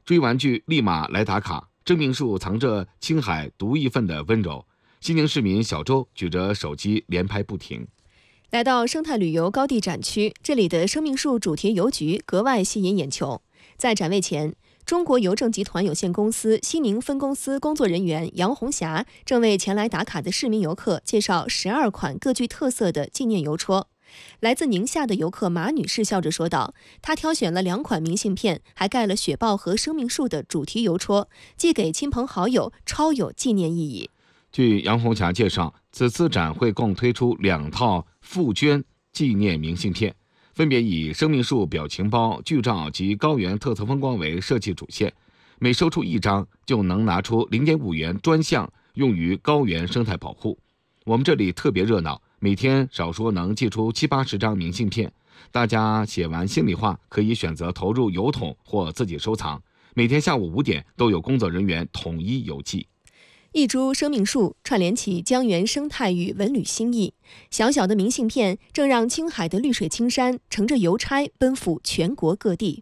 追完剧立马来打卡，生命树藏着青海独一份的温柔。西宁市民小周举着手机连拍不停。 来到生态旅游高地展区，这里的生命树主题邮局格外吸引眼球。在展位前，中国邮政集团有限公司西宁分公司工作人员杨红霞正为前来打卡的市民游客介绍12款各具特色的纪念邮戳。来自宁夏的游客马女士笑着说道，她挑选了2款明信片，还盖了雪豹和生命树的主题邮戳，寄给亲朋好友，超有纪念意义。 据杨红霞介绍，此次展会共推出2套复捐纪念明信片，分别以生命树表情包、剧照及高原特色风光为设计主线，每售出1张就能拿出0.5元专项用于高原生态保护。我们这里特别热闹，每天少说能寄出70-80张明信片，大家写完心里话可以选择投入邮筒或自己收藏。每天下午5点都有工作人员统一邮寄。 一株生命树串联起江源生态与文旅心意，小小的明信片正让青海的绿水青山乘着邮差奔赴全国各地。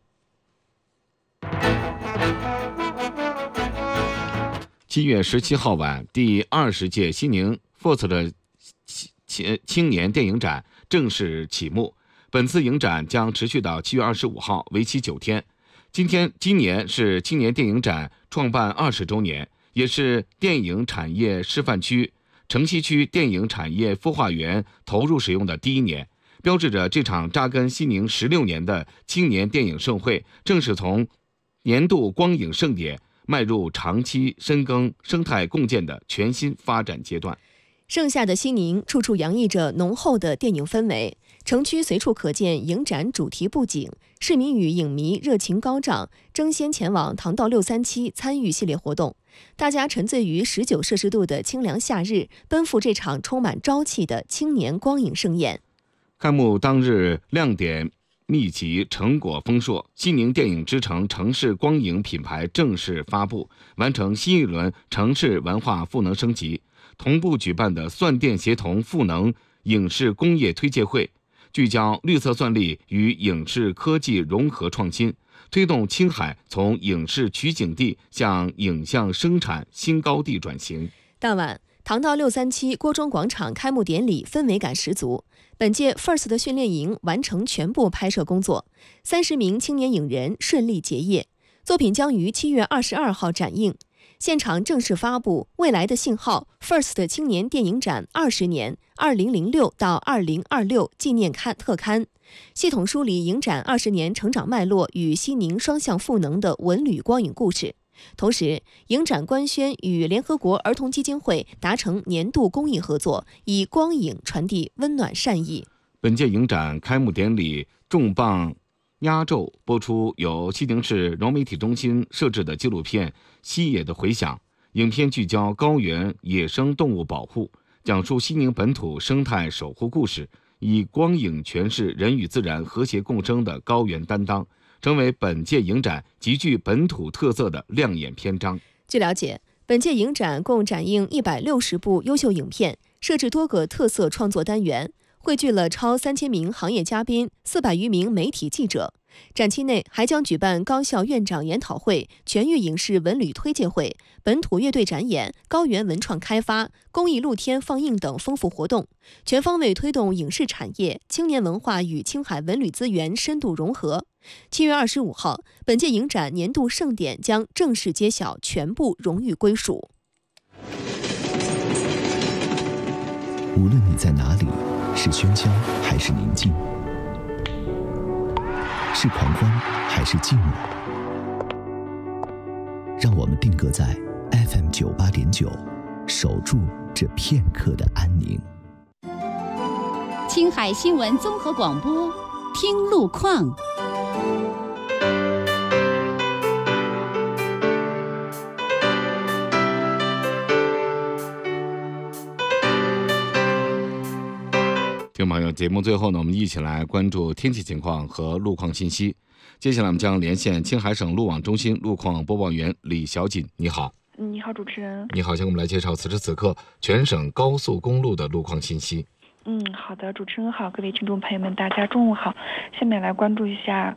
7月17号晚，第20届西宁 FIRST 的青年电影展正式启幕。本次影展将持续到7月25号，为期9天。今年是青年电影展创办20周年，也是电影产业示范区城西区电影产业孵化园投入使用的第1年，标志着这场扎根西宁16年的青年电影盛会正式从年度光影盛典迈入长期深耕生态共建的全新发展阶段。 盛夏的西宁，处处洋溢着浓厚的电影氛围，城区随处可见影展主题布景，市民与影迷热情高涨，争先前往唐道637参与系列活动。大家沉醉于19摄氏度的清凉夏日，奔赴这场充满朝气的青年光影盛宴。 开幕当日，亮点密集，成果丰硕，西宁电影之城城市光影品牌正式发布，完成新一轮城市文化赋能升级。同步举办的算电协同赋能影视工业推介会，聚焦绿色算力与影视科技融合创新，推动青海从影视取景地向影像生产新高地转型。 当晚，唐道637郭庄广场开幕典礼氛围感十足。本届 FIRST 的训练营完成全部拍摄工作，30名青年影人顺利结业，作品将于7月22号展映。现场正式发布未来的信号 FIRST 青年电影展20年2006到2026纪念特刊，系统梳理影展20年成长脉络与西宁双向赋能的文旅光影故事。同时，影展官宣与联合国儿童基金会达成年度公益合作，以光影传递温暖善意。 本届影展开幕典礼重磅压轴播出由西宁市融媒体中心设置的纪录片《西野的回响》，影片聚焦高原野生动物保护，讲述西宁本土生态守护故事，以光影诠释人与自然和谐共生的高原担当，成为本届影展极具本土特色的亮眼篇章。 据了解，本届影展共展映160部优秀影片，设置多个特色创作单元，汇聚了超3000名行业嘉宾、400余名媒体记者。展期内还将举办高校院长研讨会、全域影视文旅推介会、本土乐队展演、高原文创开发、公益露天放映等丰富活动，全方位推动影视产业、青年文化与青海文旅资源深度融合。7月25号，本届影展年度盛典将正式揭晓全部荣誉归属。 无论你在哪里，是喧嚣还是宁静，是狂欢还是寂寞，让我们定格在 FM 98.9，守住这片刻的安宁。 青海新闻综合广播，听路况。 听众朋友，节目最后呢，我们一起来关注天气情况和路况信息。接下来我们将连线青海省路网中心路况播报员李小锦。你好。 你好，主持人。 你好，先给我们来介绍此时此刻全省高速公路的路况信息。 好的，主持人好，各位听众朋友们，大家中午好。下面来关注一下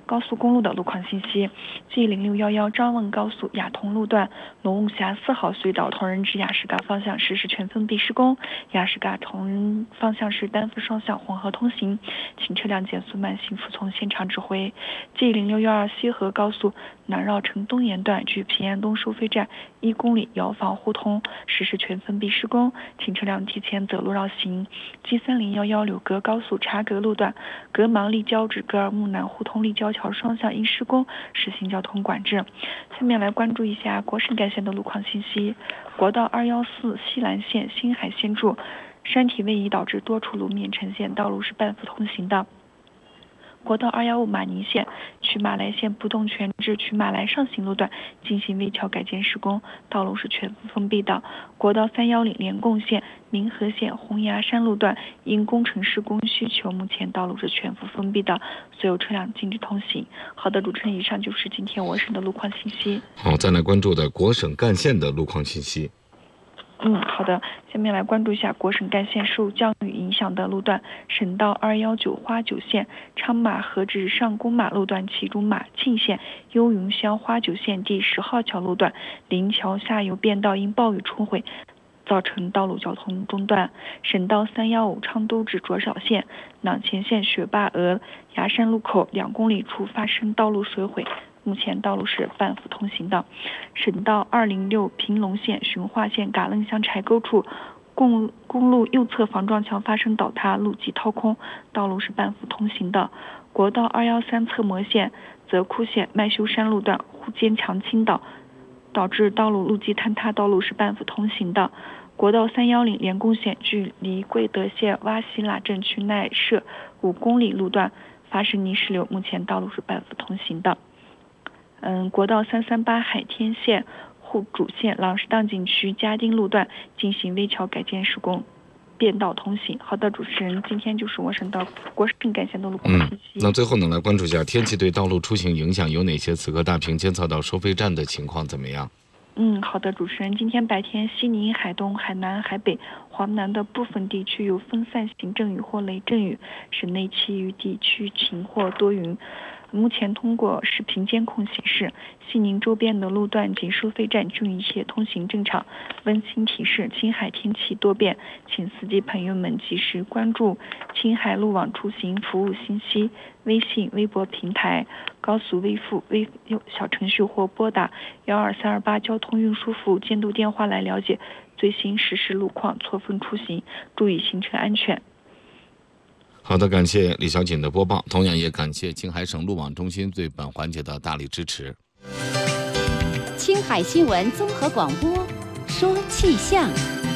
高速公路的路况信息。G0611张汶高速雅通路段龙武峡4号隧道同仁至雅士嘎方向实施全封闭施工，雅士嘎同仁方向是单幅双向混合通行，请车辆减速慢行，服从现场指挥。G0612西河高速南绕城东沿段距平安东收费站1公里窑房互通实施全封闭施工，请车辆提前择路绕行。G3011柳格高速察格路段格芒立交至格尔木南互通立交桥双向因施工实行交通管制。下面来关注一下国省干线的路况信息。国道214西兰线新海线处山体位移导致多处路面呈现道路是半幅通行的。国道215马宁线去马来线不动泉至去马来上行路段进行危桥改建施工，道路是全部封闭的。国道310连贡线民和线洪崖山路段因工程施工需求，目前道路是全部封闭的，所有车辆禁止通行。好的，主持人，以上就是今天我省的路况信息。 好，再来关注的国省干线的路况信息。 好的，下面来关注一下国省干线受降雨影响的路段。省道219花九线昌马河至上公马路段其中马庆线幽云乡花九线第10号桥路段临桥下游便道因暴雨冲毁，造成道路交通中断。省道315昌都至卓少线朗前线雪坝峨崖山路口2公里处发生道路损毁，目前道路是半幅通行的。省道206平龙线循化线嘎楞乡柴沟处公路右侧防撞墙发生倒塌，路基掏空，道路是半幅通行的。国道213侧模线泽库县麦修山路段护坚墙倾倒，导致道路路基坍塌，道路是半幅通行的。国道310连贡线距离贵德县洼西拉镇区内社5公里路段发生泥石流，目前道路是半幅通行的。国道338海天县沪主线朗士当景区嘉丁路段进行危桥改建施工，便道通行。好的，主持人，今天就是我省的国省干线的路况信息。 那最后呢，来关注一下天气对道路出行影响有哪些？此刻大坪监测到收费站的情况怎么样？ 好的，主持人，今天白天西宁、海东、海南、海北、华南的部分地区有分散性阵雨或雷阵雨，省内其余地区晴或多云。目前通过视频监控显示，西宁周边的路段及收费站均一切通行正常。温馨提示：青海天气多变，请司机朋友们及时关注青海路网出行服务信息微信、微博平台、高速微付、微小程序或拨打12328交通运输服务监督电话来了解最新实时路况，错峰出行，注意行车安全。 好的，感谢李小锦的播报，同样也感谢青海省路网中心对本环节的大力支持。 青海新闻综合广播，说气象。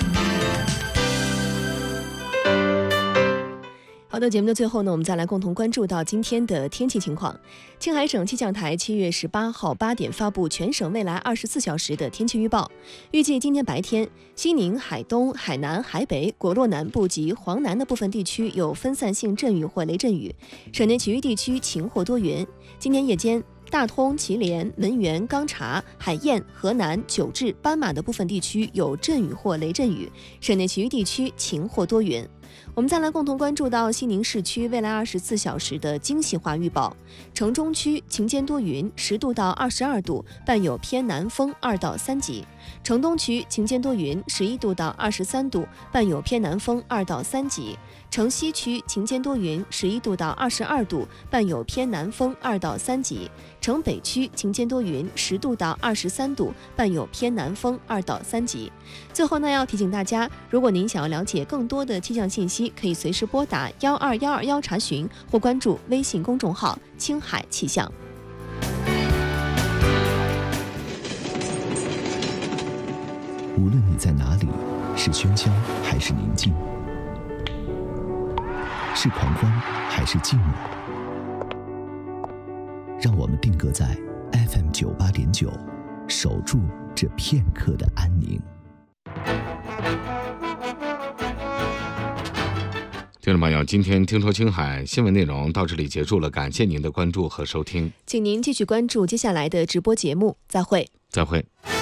好的，节目的最后呢，我们再来共同关注到今天的天气情况。青海省气象台7月18号8点发布全省未来24小时的天气预报，预计今天白天，西宁、海东、海南、海北、果洛南部及黄南的部分地区有分散性阵雨或雷阵雨，省内其余地区晴或多云。今天夜间，大通、祁连、门源、钢察、海晏、河南、九治、斑马的部分地区有阵雨或雷阵雨，省内其余地区晴或多云。我们再来共同关注到西宁市区未来24小时的精细化预报。城中区晴间多云，10度到22度，伴有偏南风2到3级。城东区晴间多云，11度到23度，伴有偏南风2到3级。城西区晴间多云，11度到22度，伴有偏南风2到3级。城北区晴间多云，10度到23度，伴有偏南风2到3级。最后呢，要提醒大家，如果您想要了解更多的气象信息，可以随时拨打12121查询，或关注微信公众号“青海气象”。 无论你在哪里，是喧嚣还是宁静，是狂欢还是寂寞，让我们定格在 FM 98.9，守住这片刻的安宁。 听众朋友，今天听说青海新闻内容到这里结束了，感谢您的关注和收听， 请您继续关注接下来的直播节目，再会。 再会。